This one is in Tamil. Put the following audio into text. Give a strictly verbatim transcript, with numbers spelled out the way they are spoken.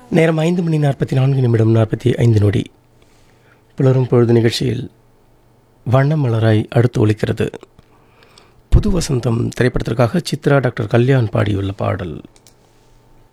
நேரம் ஐந்து மணி நாற்பத்தி நான்கு நிமிடம் நாற்பத்தி ஐந்து நொடி. புலரும் பொழுது நிகழ்ச்சியில் வண்ண மலராய் அடுத்து ஒலிக்கிறது. புது வசந்தம் திரைப்படத்திற்காக சித்ரா டாக்டர் கல்யாண் பாடியுள்ள பாடல்.